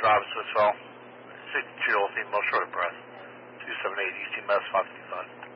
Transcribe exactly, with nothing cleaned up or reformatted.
Drive, Smithville. sixty-two Old Female Short Breath. two seven eight East Mass five fifty-five.